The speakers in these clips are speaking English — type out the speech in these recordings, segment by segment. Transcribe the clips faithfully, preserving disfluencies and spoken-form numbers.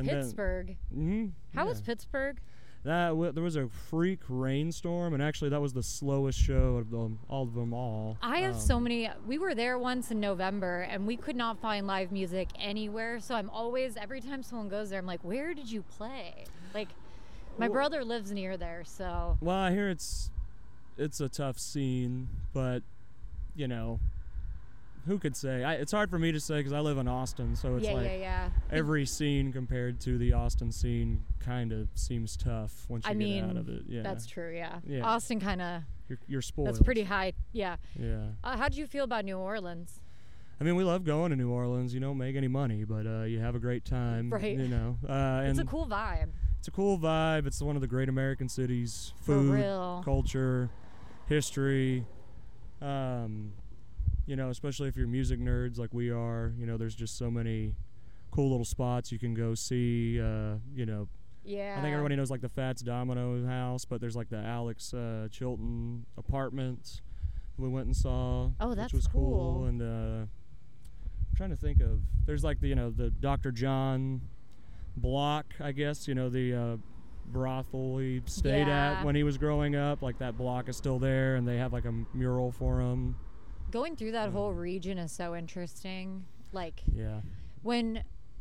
and Pittsburgh. Then, mm-hmm, How yeah. was Pittsburgh? That w- there was a freak rainstorm, and actually that was the slowest show of them, all of them all. I have Um, so many. We were there once in November, and we could not find live music anywhere. So I'm always, every time someone goes there, I'm like, where did you play? Like, my Well- brother lives near there, so. Well, I hear it's it's a tough scene, but you know, who could say? I, it's hard for me to say because I live in Austin, so it's yeah, like yeah, yeah. every scene compared to the Austin scene kind of seems tough once you I get mean, out of it. Yeah, that's true, yeah. Yeah. Austin kind of, you're, you're spoiled. that's pretty high, yeah. Yeah. Uh, how did you feel about New Orleans? I mean, we love going to New Orleans. You don't make any money, but uh, you have a great time. Right. You know, uh, and It's a cool vibe. it's a cool vibe. It's one of the great American cities. For Food, real. culture, history. Um, you know, especially if you're music nerds like we are. You know, there's just so many cool little spots you can go see. Uh, you know, Yeah. I think everybody knows like the Fats Domino house, but there's like the Alex uh, Chilton apartments we went and saw. Oh, that's which was cool. cool. And uh, I'm trying to think of there's like the you know the Doctor John block, I guess, you know, the uh, brothel he stayed Yeah. at when he was growing up. Like that block is still there, and they have like a mural for him. Going through that Yeah. whole region is so interesting. Like, Yeah. when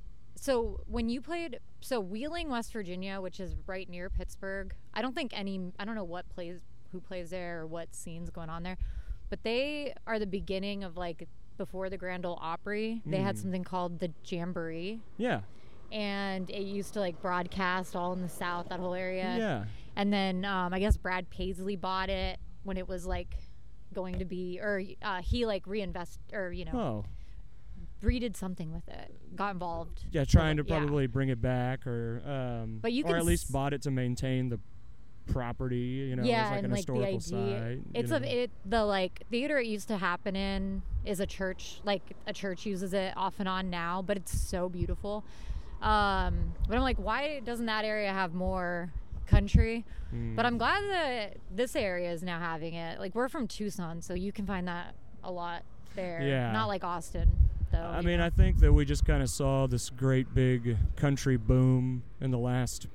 so when you played so Wheeling, West Virginia, which is right near Pittsburgh, I don't think any I don't know what plays who plays there or what scene's going on there, but they are the beginning of like before the Grand Ole Opry. They had Mm. something called the Jamboree, Yeah. and it used to like broadcast all in the South, that whole area. Yeah. And then um, I guess Brad Paisley bought it when it was like going to be, or uh, he like reinvest or you know Oh. redid something with it, got involved. Yeah, trying to Yeah. probably bring it back, or um, But you or can at least s- bought it to maintain the property. You know, yeah, as like and an like the historical idea, site. you it's know. a it the like theater it used to happen in is a church. Like a church uses it off and on now, but it's so beautiful. Um, but I'm like, why doesn't that area have more country? Mm. But I'm glad that this area is now having it. Like we're from Tucson, so you can find that a lot there. Yeah. Not like Austin, though. I you mean, know. I think that we just kind of saw this great big country boom in the last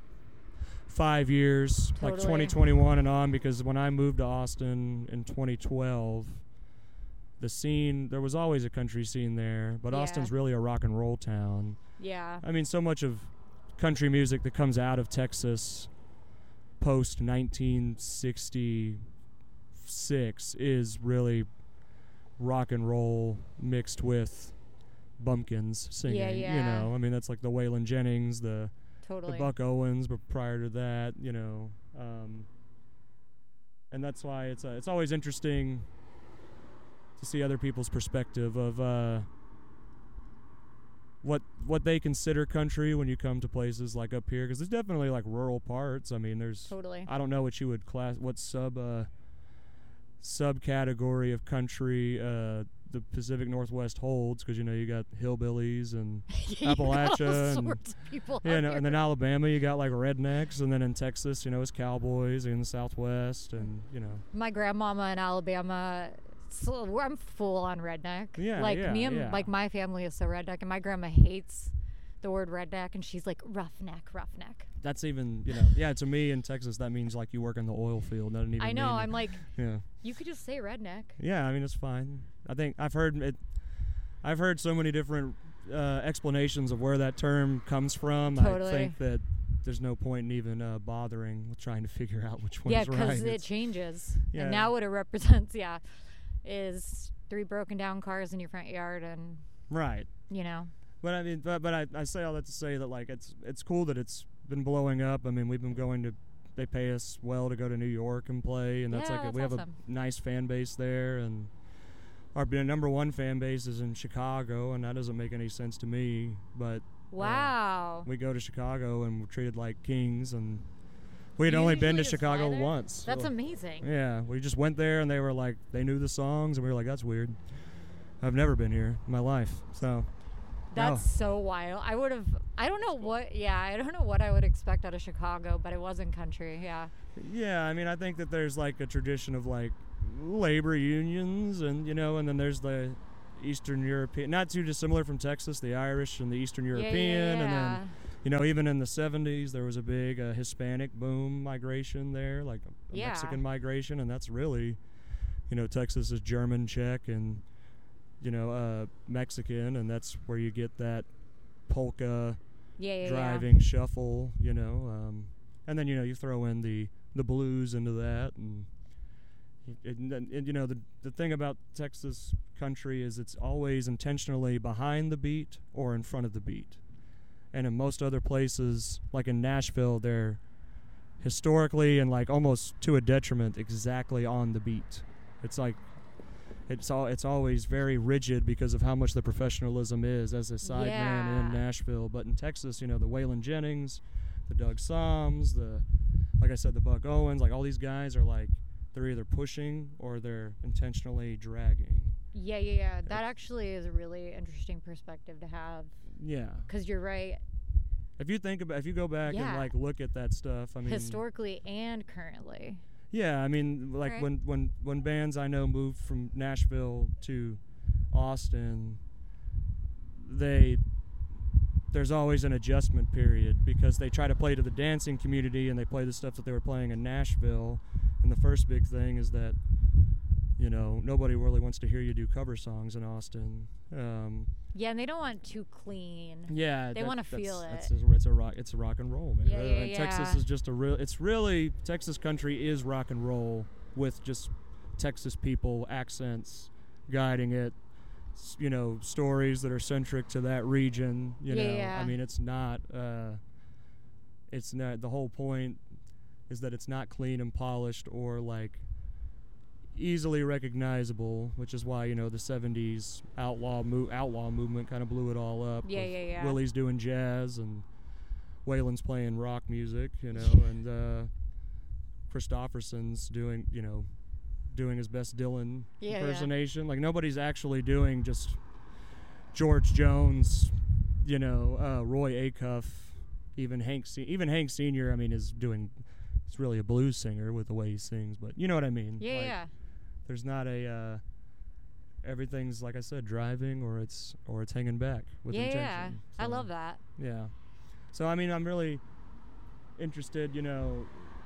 five years, like Totally. twenty twenty-one and on, because when I moved to Austin in twenty twelve, the scene, there was always a country scene there, but Yeah. Austin's really a rock and roll town. Yeah. I mean, so much of country music that comes out of Texas post nineteen sixty-six is really rock and roll mixed with bumpkins singing. Yeah, You yeah. know, I mean, that's like the Waylon Jennings, the, Totally. the Buck Owens, but prior to that, you know. Um, and that's why it's uh, it's always interesting to see other people's perspective of uh, what what they consider country when you come to places like up here, because there's definitely like rural parts. I mean, there's Totally. I don't know what you would class what sub uh, subcategory of country uh, the Pacific Northwest holds, because you know you got hillbillies and Yeah, you got all Appalachia and sorts of people yeah, out no, here. and then Alabama you got like rednecks, and then in Texas you know it's cowboys, in the Southwest, and you know My grandmama in Alabama, so I'm full on redneck. Yeah, like yeah, me and yeah. like my family is so redneck, and my grandma hates the word redneck, and she's like roughneck, roughneck. that's even you know yeah to me in Texas that means like you work in the oil field. Doesn't even I know. mean- I'm like, yeah. you could just say redneck. Yeah, I mean it's fine. I think I've heard it. I've heard so many different uh, explanations of where that term comes from. Totally. I think that there's no point in even uh, bothering with trying to figure out which one's Yeah, right. because it It's- changes. Yeah. And now what it represents, yeah, is three broken down cars in your front yard, and right. you know. But I mean, but, but I, I say all that to say that like it's it's cool that it's been blowing up. I mean, we've been going to, they pay us well to go to New York and play, and that's Yeah, like a, that's we have awesome. a nice fan base there, and our b- number one fan base is in Chicago, and that doesn't make any sense to me. But Wow. we go to Chicago and we're treated like kings, and we had You only been to usually just fly Chicago there? once. That's so- amazing. Yeah, we just went there and they were like, they knew the songs, and we were like, that's weird. I've never been here in my life, so. That's no. so wild. I would have. I don't know what. Yeah, I don't know what I would expect out of Chicago, but it wasn't country. Yeah. Yeah, I mean, I think that there's like a tradition of like labor unions, and you know, and then there's the Eastern European, not too dissimilar from Texas, the Irish and the Eastern European, yeah, yeah, and yeah. then you know, even in the seventies, there was a big uh, Hispanic boom migration there, like a, a Yeah. Mexican migration, and that's really, you know, Texas is German, Czech, and, you know, uh, Mexican, and that's where you get that polka Yeah, yeah, driving shuffle, you know, um, and then, you know, you throw in the, the blues into that, and, and, and, and you know, the, the thing about Texas country is it's always intentionally behind the beat or in front of the beat. And in most other places, like in Nashville, they're historically and like almost to a detriment exactly on the beat. It's like it's all it's always very rigid because of how much the professionalism is as a sideman Yeah. in Nashville. But in Texas, you know, the Waylon Jennings, the Doug Soms, the like I said, the Buck Owens, like all these guys are like they're either pushing or they're intentionally dragging. Yeah, yeah, yeah. That actually is a really interesting perspective to have. Yeah. Because you're right, If you think about, if you go back and Yeah. like look at that stuff, I mean, historically and currently. yeah, I mean, like Right. when when when bands I know moved from Nashville to Austin, they there's always an adjustment period because they try to play to the dancing community and they play the stuff that they were playing in Nashville. And the first big thing is that, you know, nobody really wants to hear you do cover songs in Austin. Um, Yeah, and they don't want too clean. Yeah, They that- wanna that's- feel that's it. a- it's a rock. It's a rock and roll, man. Yeah, Uh, yeah, and Texas yeah. is just a real. It's really Texas country is rock and roll with just Texas people accents guiding it. s- You know, stories that are centric to that region. You Yeah, know, yeah. I mean, it's not. Uh, it's not. The whole point is that it's not clean and polished or like easily recognizable, which is why, you know, the seventies outlaw mo- outlaw movement kind of blew it all up. Yeah, with yeah, yeah. Willie's doing jazz and Waylon's playing rock music, you know, and uh, Christofferson's doing, you know, doing his best Dylan Yeah, yeah. impersonation. Like nobody's actually doing just George Jones, you know, uh, Roy Acuff, even Hank, Se- even Hank Senior I mean, is doing. He's really a blues singer with the way he sings, but you know what I mean. Yeah, Like, yeah. There's not a. Uh, everything's like I said, driving or it's or it's hanging back with Yeah, intention. yeah. I So, love that. Yeah. So I mean, I'm really interested. You know,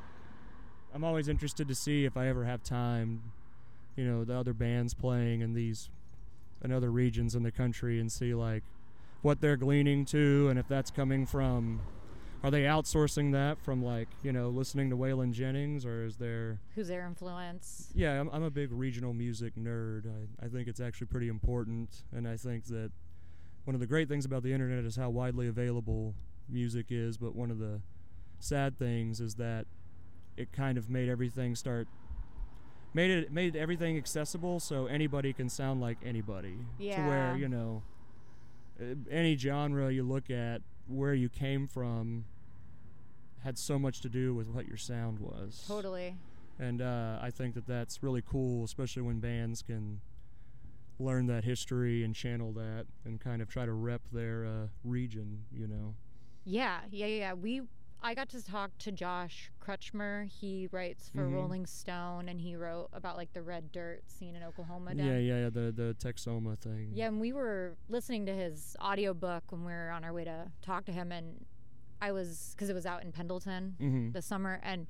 I'm always interested to see if I ever have time. You know, the other bands playing in these, in other regions in the country, and see like what they're gleaning to, and if that's coming from. Are they outsourcing that from like, you know, listening to Waylon Jennings, or is there? Who's their influence? Yeah, I'm, I'm a big regional music nerd. I, I think it's actually pretty important, and I think that one of the great things about the internet is how widely available music is, but one of the sad things is that it kind of made everything start made it made everything accessible so anybody can sound like anybody. To where, Yeah. you know, uh, any genre you look at, where you came from had so much to do with what your sound was. Totally. And uh, I think that that's really cool, especially when bands can learn that history and channel that and kind of try to rep their uh, region, you know. Yeah, yeah, yeah. yeah. We I got to talk to Josh Crutchmer. He writes for Mhm. Rolling Stone, and he wrote about like the red dirt scene in Oklahoma. Yeah, down- yeah, yeah, the the Texoma thing. Yeah, and we were listening to his audiobook when we were on our way to talk to him, and I was because it was out in Pendleton Mm-hmm. this summer, and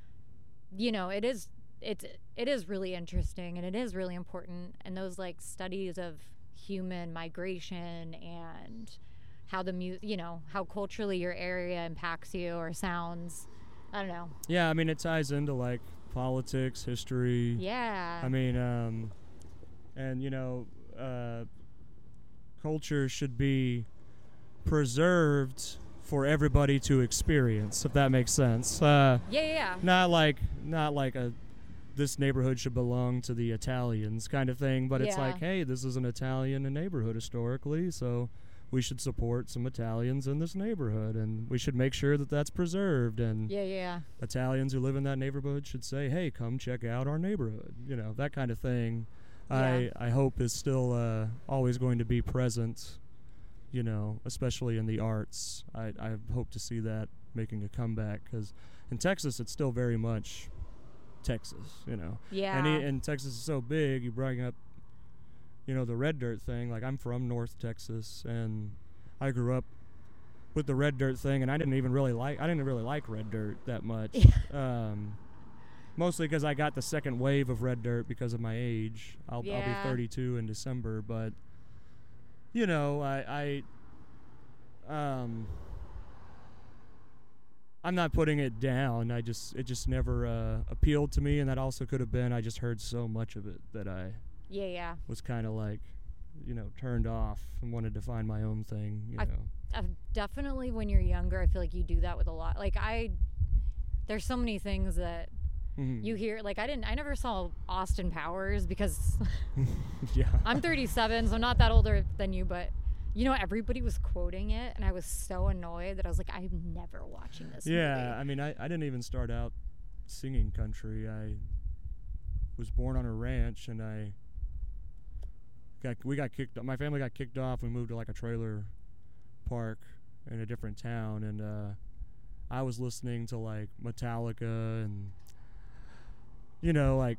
you know it is it's it is really interesting and it is really important, and those like studies of human migration and how the mu- you know how culturally your area impacts you or sounds. I don't know. Yeah, I mean, it ties into like politics, history. Yeah. I mean, um, and you know, uh, culture should be preserved for everybody to experience, if that makes sense. Uh, yeah, yeah, yeah. not like, not like a, this neighborhood should belong to the Italians kind of thing, but it's Yeah. like, hey, this is an Italian neighborhood historically, so we should support some Italians in this neighborhood, and we should make sure that that's preserved. And Yeah, yeah, Italians who live in that neighborhood should say, hey, come check out our neighborhood. You know, that kind of thing Yeah. I, I hope is still uh, always going to be present, you know, especially in the arts. I, I hope to see that making a comeback, because in Texas it's still very much Texas, you know. yeah. And, e- and Texas is so big, you bring up, you know, the red dirt thing. Like, I'm from North Texas, and I grew up with the Red Dirt thing, and I didn't even really like I didn't really like Red Dirt that much. Yeah. Um, mostly because I got the second wave of Red Dirt because of my age. I'll, I'll be Yeah. thirty-two in December, but you know, I, I um, I'm not putting it down. I just it just never uh, appealed to me, and that also could have been I just heard so much of it that I Yeah, yeah. was kind of like, you know, turned off and wanted to find my own thing. You I- know. Uh, definitely when you're younger, I feel like you do that with a lot. Like I, there's so many things that Mhm. you hear. Like I didn't, I never saw Austin Powers because Yeah. I'm thirty-seven, so I'm not that older than you. But you know, everybody was quoting it, and I was so annoyed that I was like, I'm never watching this. Yeah, movie. I mean, I, I didn't even start out singing country. I was born on a ranch, and I got we got kicked. My family got kicked off. We moved to like a trailer park in a different town, and uh, I was listening to like Metallica, and you know, like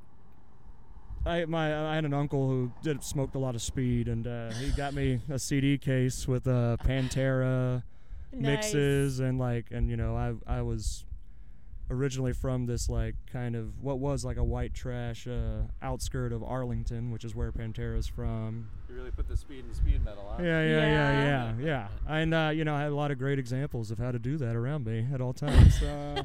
I my I had an uncle who did smoked a lot of speed, and uh, he got me a C D case with uh, Pantera Nice. mixes, and like and you know I I was originally from this like kind of what was like a white trash uh, outskirt of Arlington, which is where Pantera's from. You really put the speed in speed metal, huh? Yeah, yeah, yeah, Yeah. yeah, yeah. And uh, you know I had a lot of great examples of how to do that around me at all times. uh,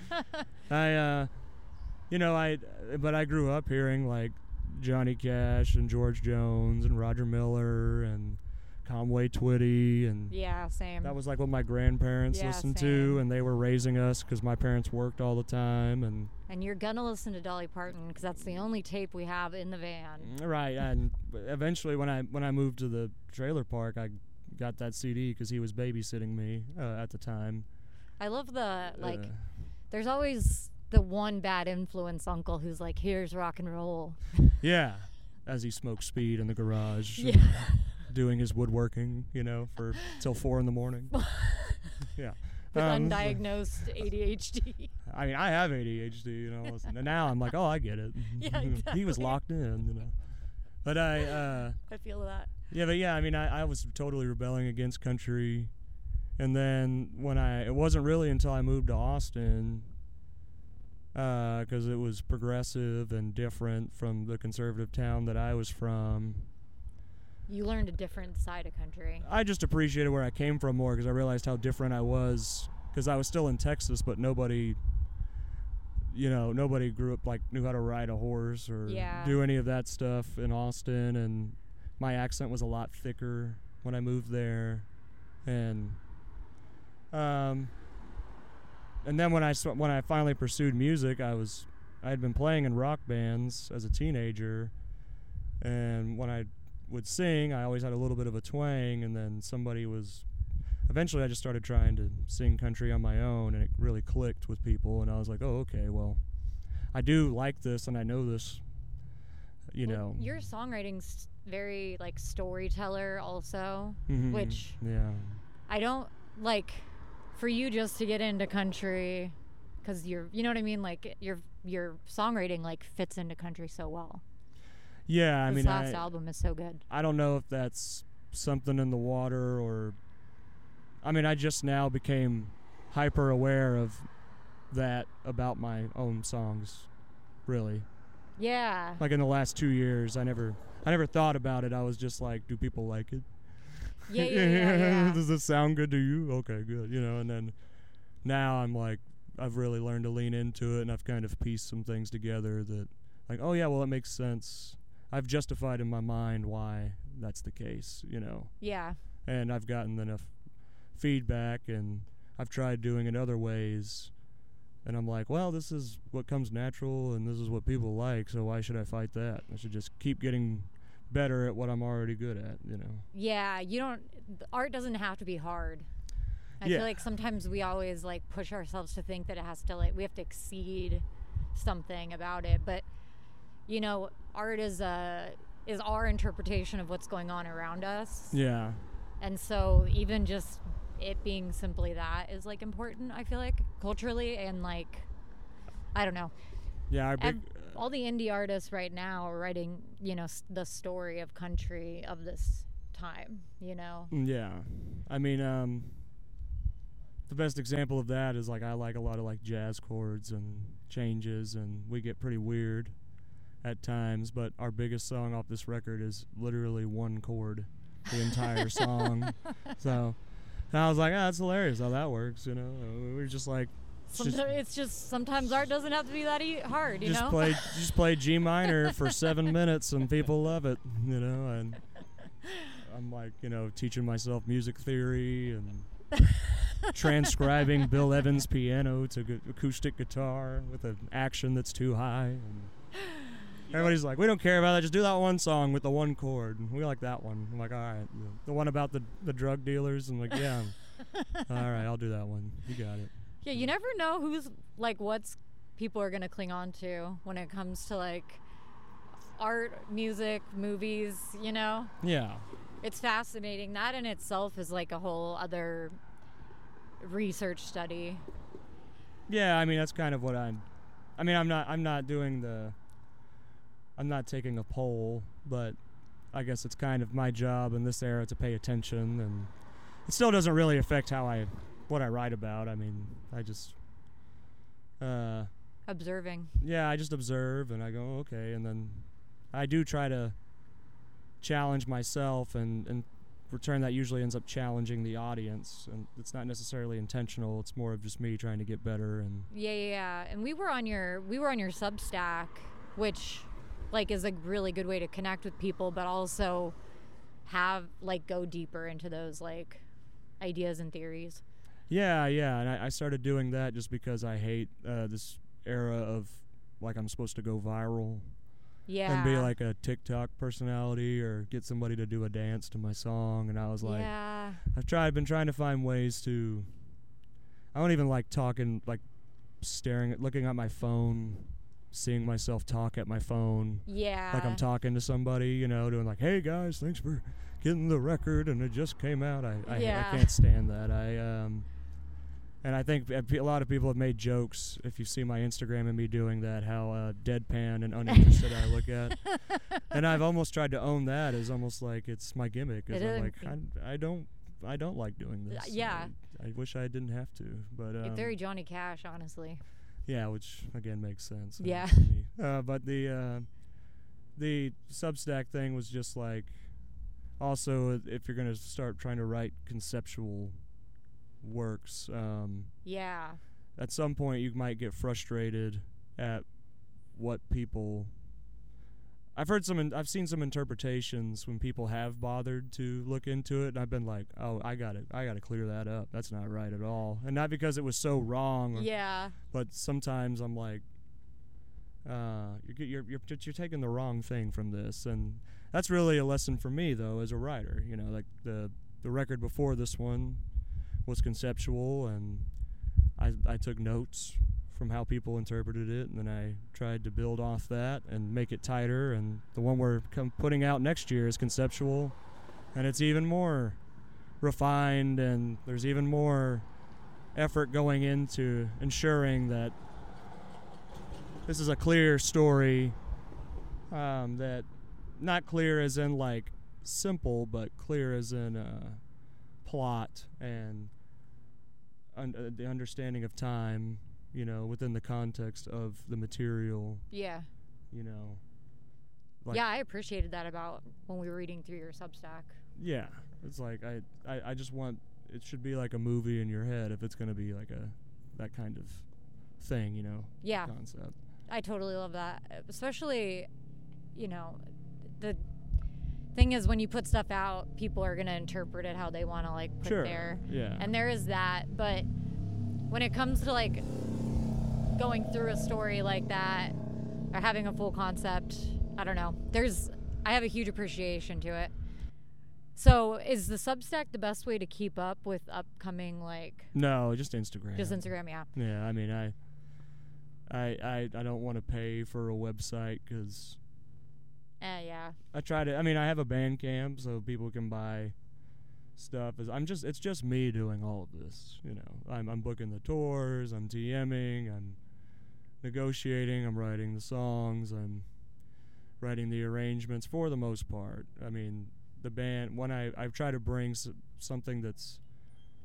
I uh, you know I but I grew up hearing like Johnny Cash and George Jones and Roger Miller and Conway Twitty, and Yeah, same. that was like what my grandparents Yeah, listened same. to, and they were raising us because my parents worked all the time, and and you're gonna listen to Dolly Parton because that's the only tape we have in the van. right. And eventually, when I when I moved to the trailer park, I got that C D because he was babysitting me uh, at the time. I love the like. Uh, There's always the one bad influence uncle who's like, "Here's rock and roll." yeah, as he smoked speed in the garage, Yeah. doing his woodworking, you know, for till four in the morning. Yeah. With Um, undiagnosed A D H D. I mean, I have A D H D, you know, listen, and now I'm like, oh, I get it. Yeah, You know, He was exactly. locked in, you know. But I, uh, I feel that. yeah, but yeah, I mean, I, I was totally rebelling against country. And then when I, it wasn't really until I moved to Austin, because it was progressive and different from the conservative town that I was from. You learned a different side of country. I just appreciated where I came from more because I realized how different I was. Because I was still in Texas, but nobody, you know, nobody grew up like knew how to ride a horse or Yeah. do any of that stuff in Austin. And my accent was a lot thicker when I moved there, and um, and then when I sw- when I finally pursued music, I was I had been playing in rock bands as a teenager, and when I would sing, I always had a little bit of a twang, and then somebody was eventually I just started trying to sing country on my own, and it really clicked with people, and I was like, oh, okay, well, I do like this, and I know this, you Well, know. your songwriting's very like storyteller also, Mhm. which Yeah. I don't like for you just to get into country because you're, you know what I mean? Like your your songwriting like fits into country so well. Yeah, I this mean, last I, album is so good. I don't know if that's something in the water or, I mean, I just now became hyper aware of that about my own songs, really. Yeah. Like in the last two years, I never, I never thought about it. I was just like, do people like it? Yeah, yeah, yeah, yeah. Does this sound good to you? Okay, good. You know, and then now I'm like, I've really learned to lean into it, and I've kind of pieced some things together that, like, oh yeah, well, it makes sense. I've justified in my mind why that's the case, you know. Yeah. And I've gotten enough feedback, and I've tried doing it other ways, and I'm like, well, this is what comes natural, and this is what people like, so why should I fight that? I should just keep getting better at what I'm already good at, you know. Yeah, you don't the art doesn't have to be hard. I Yeah. feel like sometimes we always like push ourselves to think that it has to like we have to exceed something about it, but you know, art is uh is our interpretation of what's going on around us. Yeah. And so even just it being simply that is like important, I feel like, culturally, and like I don't know. Yeah, our big, Ev- all the indie artists right now are writing, you know, s- the story of country of this time, you know. yeah. I mean, um, the best example of that is like I like a lot of like jazz chords and changes, and we get pretty weird at times, but our biggest song off this record is literally one chord the entire song. So and I was like, ah, that's hilarious how that works, you know. We were just like, it's Sometimes just, it's just sometimes art doesn't have to be that e- hard, you just know. play just play G minor for seven minutes and people love it, you know. And I'm like, you know, teaching myself music theory and transcribing Bill Evans' piano to gu- acoustic guitar with an action that's too high. And everybody's like, we don't care about that. Just do that one song with the one chord. And we like that one. I'm like, all right. The one about the, the drug dealers. I'm like, yeah. All right, I'll do that one. You got it. Yeah, you never know who's like what's people are gonna cling on to when it comes to like art, music, movies. You know, Yeah. it's fascinating. That in itself is like a whole other research study. Yeah, I mean, that's kind of what I'm... I mean, I'm not I'm not doing the... I'm not taking a poll, but I guess it's kind of my job in this era to pay attention, and it still doesn't really affect how I... what I write about. I mean, I just... Uh, Observing. yeah, I just observe, and I go, okay, and then I do try to challenge myself, and, and return that usually ends up challenging the audience, and it's not necessarily intentional. It's more of just me trying to get better. And Yeah, yeah, yeah. And we were on your we were on your Substack, which like is a really good way to connect with people, but also have like go deeper into those like ideas and theories. yeah, yeah, and I, I started doing that just because I hate uh, this era of like I'm supposed to go viral Yeah. and be like a TikTok personality or get somebody to do a dance to my song, and I was like, yeah. I've tried, been trying to find ways to. I don't even like talking, like staring at, looking at my phone, seeing myself talk at my phone, Yeah. like I'm talking to somebody, you know, doing like, "Hey guys, thanks for getting the record, and it just came out." I I, Yeah. I can't stand that. I um, and I think a pe- a lot of people have made jokes. If you see my Instagram and me doing that, how uh, deadpan and uninterested I look at, and I've almost tried to own that as almost like it's my gimmick. Is It I'm is. like, I, I don't, I don't like doing Uh, this. yeah. I, I wish I didn't have to, but um, It's very Johnny Cash, honestly. yeah, which again makes sense. uh, Yeah. to me. Uh, but the uh, the Substack thing was just like, also if you're gonna start trying to write conceptual works, um, Yeah. at some point you might get frustrated at what people. I've heard some, in, I've seen some interpretations when people have bothered to look into it, and I've been like, oh, I got to I got to clear that up. That's not right at all, and not because it was so wrong. Or, Yeah. but sometimes I'm like, uh, you're, you're you're you're taking the wrong thing from this, and that's really a lesson for me though as a writer. You know, like the the record before this one was conceptual, and I I took notes from how people interpreted it, and then I tried to build off that and make it tighter. And the one we're com- putting out next year is conceptual, and it's even more refined, and there's even more effort going into ensuring that this is a clear story, um, that not clear as in like simple, but clear as in uh, plot and un- uh, the understanding of time, you know, within the context of the material, Yeah. you know. Like, Yeah, I appreciated that about when we were reading through your Substack. yeah, it's like I, I, I just want, it should be like a movie in your head if it's going to be like a, that kind of thing, you know, Yeah. concept. I totally love that. Especially, you know, the thing is when you put stuff out, people are going to interpret it how they want to like put Sure, there. yeah. And there is that, but when it comes to like going through a story like that or having a full concept, I don't know. There's I have a huge appreciation to it. So, is the Substack the best way to keep up with upcoming like No, just Instagram. just Instagram, yeah. Yeah, I mean, I, I, I, I don't want to pay for a website because Eh, yeah. I try to. I mean, I have a Bandcamp so people can buy stuff. As I'm just, it's just me doing all of this. You know, I'm, I'm booking the tours. I'm DMing. I'm negotiating. I'm writing the songs. I'm writing the arrangements for the most part. I mean, the band. When I, I've tried to bring s- something that's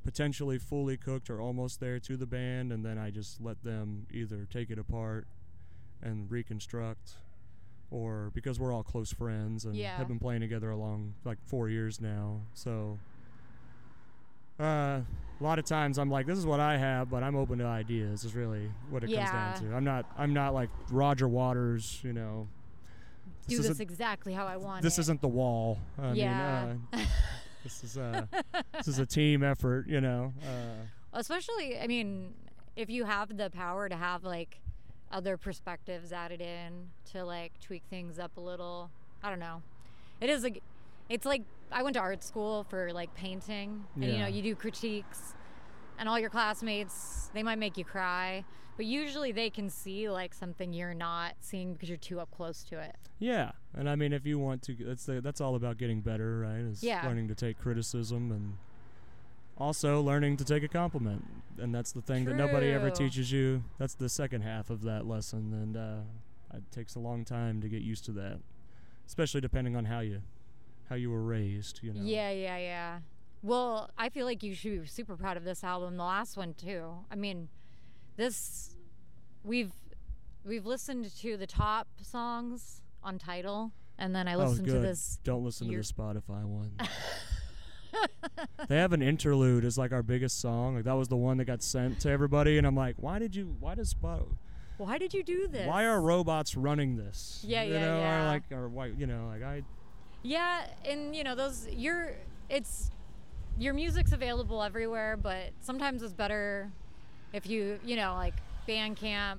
potentially fully cooked or almost there to the band, and then I just let them either take it apart and reconstruct, or because we're all close friends and Yeah. have been playing together along like four years now. So uh, a lot of times I'm like, this is what I have, but I'm open to ideas is really what it Yeah. comes down to. I'm not I'm not like Roger Waters, you know. Do This this isn't- exactly how I want This it. isn't The Wall. I Yeah. mean, uh, this is uh, this is a team effort, you know. Uh, Especially, I mean, if you have the power to have like other perspectives added in to like tweak things up a little. I don't know. It is like, it's like I went to art school for like painting, and you know, Yeah. you do critiques, and all your classmates, they might make you cry, but usually they can see like something you're not seeing because you're too up close to it. yeah, and I mean, if you want to, that's the, that's all about getting better, right? Is Yeah. learning to take criticism and also learning to take a compliment, and that's the thing that nobody ever True. teaches you. That's the second half of that lesson, and uh, it takes a long time to get used to that, especially depending on how you how you were raised. You know. Yeah, yeah, yeah. Well, I feel like you should be super proud of this album, the last one too. I mean, this we've we've listened to the top songs on Tidal, and then I Oh, listened to good. this. Don't listen year- to the Spotify one. They have an interlude as like our biggest song. Like that was the one that got sent to everybody, and I'm like, why did you? Why does Spot? Why did you do this? Why are robots running this? Yeah, you yeah, know, yeah. Or like, or why? You know, like I. Yeah, and you know those. Your it's your music's available everywhere, but sometimes it's better if you you know like Bandcamp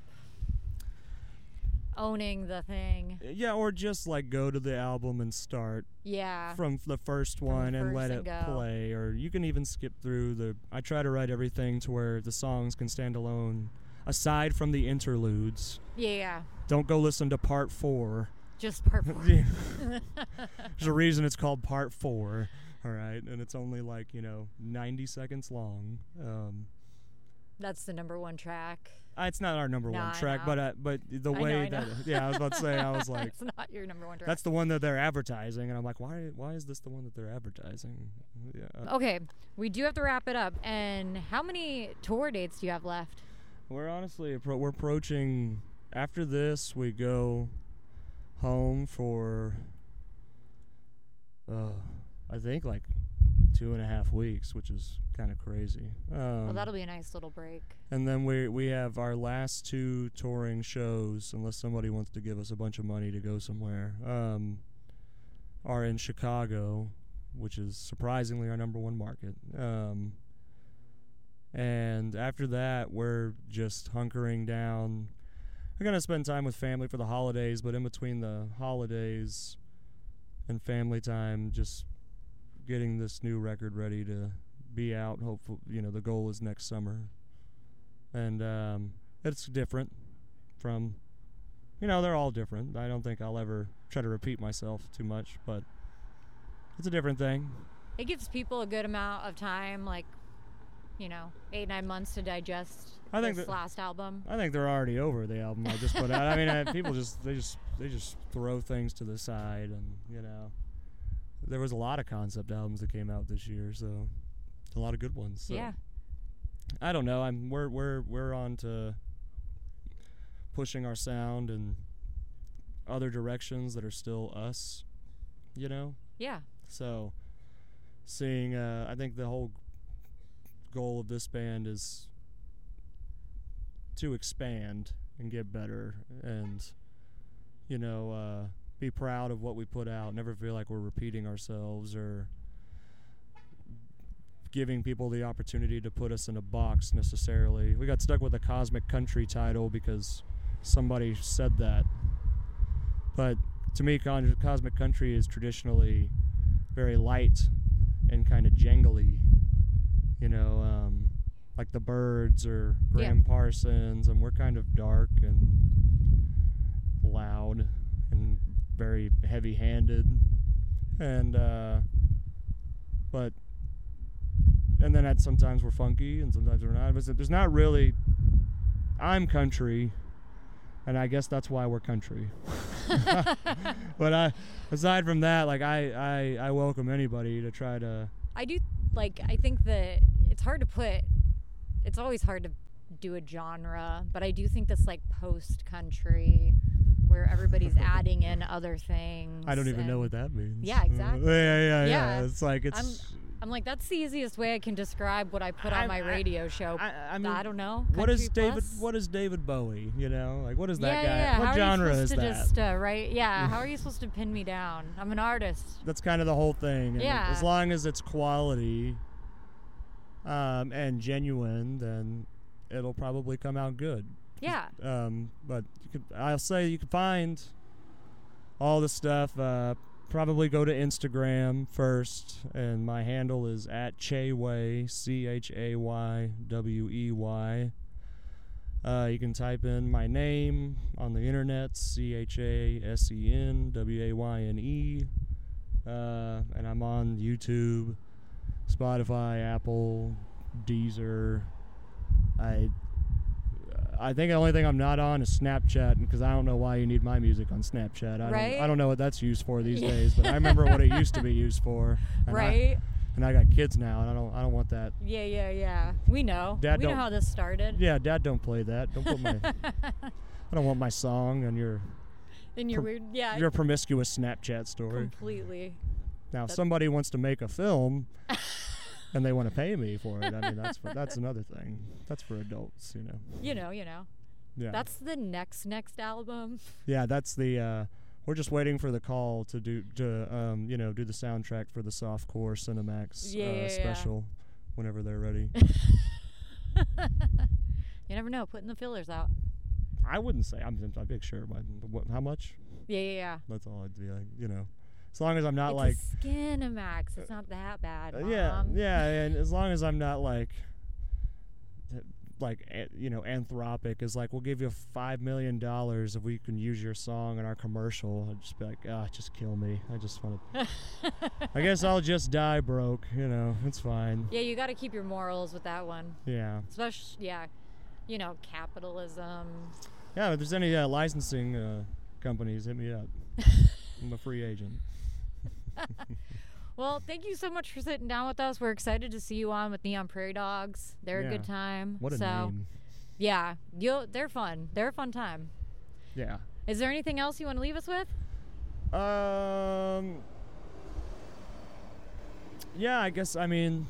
owning the thing. Yeah, or just like go to the album and start Yeah. from the first From the one and first let and it go. play, or you can even skip through the. I try to write everything to where the songs can stand alone, aside from the interludes. Yeah, yeah. Don't go listen to part four. Just part four. Yeah. There's a reason it's called part four, all right, and it's only like you know ninety seconds long. Um, That's the number one track. uh, it's not our number No, one I track, know. but uh, but the I know, way I know. that yeah, I was about to say, I was like, it's not your number one track. that's the one that they're advertising, and I'm like, why why is this the one that they're advertising? Yeah. Okay, we do have to wrap it up. And how many tour dates do you have left? We're honestly appro- we're approaching. After this, we go home for uh, I think like two and a half weeks, which is kind of crazy. Um, Well, that'll be a nice little break. and then we we have our last two touring shows, unless somebody wants to give us a bunch of money to go somewhere. Um, are in Chicago, which is surprisingly our number one market. Um, and after that, we're just hunkering down. We're going to spend time with family for the holidays, but in between the holidays and family time, just getting this new record ready to be out. Hopefully, you know, the goal is next summer. And um, it's different from, you know, they're all different. I don't think I'll ever try to repeat myself too much, but it's a different thing. It gives people a good amount of time, like, you know, eight, nine months to digest I think this that- last album. I think they're already over the album I just put out. I mean, I, people just they just they just throw things to the side, and you know, there was a lot of concept albums that came out this year, so a lot of good ones. So. Yeah. I don't know. I'm we're we're we're on to pushing our sound in other directions that are still us, you know. Yeah. So seeing, uh, I think the whole goal of this band is to expand and get better, and you know, uh, be proud of what we put out. Never feel like we're repeating ourselves or giving people the opportunity to put us in a box necessarily. We got stuck with a Cosmic Country title because somebody said that. But to me, Con- Cosmic Country is traditionally very light and kind of jangly, you know, um, like the Byrds or Graham Parsons, and we're kind of dark and loud and very heavy-handed, and uh, but and then at sometimes we're funky and sometimes we're not. But there's not really. I'm country, and I guess that's why we're country. But I, aside from that, like I, I, I welcome anybody to try to. I do, like, I think that it's hard to put. It's always hard to do a genre, but I do think this like post country, where everybody's adding in other things. I don't even and know what that means. Yeah, exactly. Uh, yeah, yeah, yeah, Yeah. It's like it's. I'm, I'm like, that's the easiest way I can describe what I put on I- my I- radio show. I, I mean, I don't know. what is Country David? plus? What is David Bowie? You know, like what is that yeah, guy? yeah. What How genre are you is supposed that? to just uh, right? Yeah. How are you supposed to pin me down? I'm an artist. That's kind of the whole thing. And Yeah. As long as it's quality, um, and genuine, then it'll probably come out good. Yeah. Um, but you could, I'll say you can find all the stuff. Uh, probably go to Instagram first, and my handle is at Chayway, C H A Y W E Y. Uh, you can type in my name on the internet, C H A S E N W A Y N E, uh, and I'm on YouTube, Spotify, Apple, Deezer. I I think the only thing I'm not on is Snapchat, because I don't know why you need my music on Snapchat. I Right? don't I don't know what that's used for these days, but I remember what it used to be used for. And I, Right? and I got kids now, and I don't I don't want that. Yeah, yeah, yeah. We know. Dad we know don't- how this started. Yeah, Dad, don't play that. Don't put my I don't want my song on your In your Prom- weird, yeah, your promiscuous Snapchat story. completely. Now, if That- somebody wants to make a film and they want to pay me for it, I mean that's for, that's another thing. That's for adults, you know. You know, you know. Yeah. That's the next next album. Yeah, that's the. Uh, we're just waiting for the call to do to um, you know do the soundtrack for the Softcore Cinemax Yeah, uh, yeah, yeah. special, whenever they're ready. You never know. Putting the fillers out. I wouldn't say I'm. I'm big sure. But what, how much? Yeah, yeah, yeah. That's all I'd be like. You know, as long as I'm not it's like. a Skinamax. It's not that bad, uh, Mom. yeah, yeah, and as long as I'm not like. th- Like a- you know, Anthropic is like, we'll give you five million dollars if we can use your song in our commercial. I'd just be like, ah, just kill me. I just want to. I guess I'll just die broke. You know, it's fine. Yeah, you got to keep your morals with that one. Yeah, Especially, yeah, you know, capitalism. yeah. If there's any uh, licensing uh, companies, hit me up. I'm a free agent. Well, thank you so much for sitting down with us. We're excited to see you on with Neon Prairie Dogs. They're Yeah. a good time. What a so, name. yeah, you'll, they're fun. They're a fun time. Yeah. Is there anything else you want to leave us with? Um. Yeah, I guess. I mean,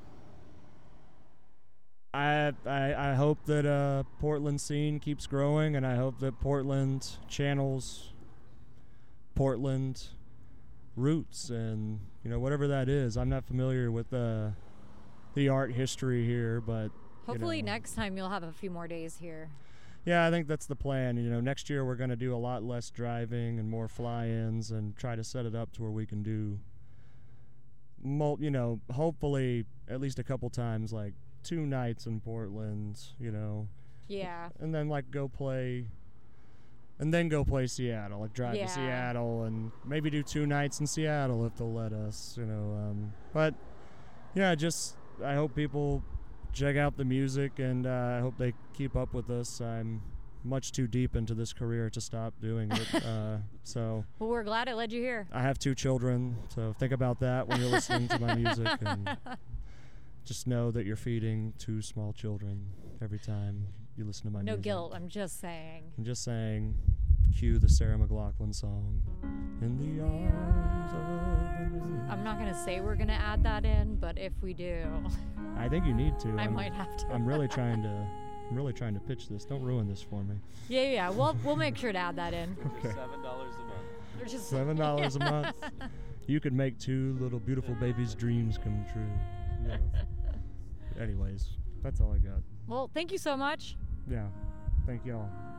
I I, I hope that uh, Portland scene keeps growing, and I hope that Portland channels Portland roots, and you know whatever that is. I'm not familiar with the the art history here, but Hopefully you know. next time you'll have a few more days here. Yeah, I think that's the plan. You know, next year we're going to do a lot less driving and more fly-ins, and try to set it up to where we can do, mul- you know, hopefully at least a couple times, like two nights in Portland, you know, Yeah. and then like go play, and then go play Seattle, like drive Yeah. to Seattle, and maybe do two nights in Seattle if they'll let us, you know. Um, but yeah, just I hope people check out the music, and uh, I hope they keep up with us. I'm much too deep into this career to stop doing it. uh, so Well, we're glad it led you here. I have two children, so think about that when you're listening to my music, and just know that you're feeding two small children every time you listen to my No music. guilt. I'm just saying. I'm just saying, cue the Sarah McLachlan song, In the Arms of... I'm not going to say we're going to add that in, but if we do, I think you need to. I I'm, might have to. I'm really trying to I'm really trying to pitch this. Don't ruin this for me. Yeah, yeah. We'll, we'll make sure to add that in. Okay. Seven dollars a month. Or just Seven dollars a month. You could make two little beautiful babies' dreams come true. Yeah. Anyways, that's all I got. Well, thank you so much. Yeah. Thank y'all.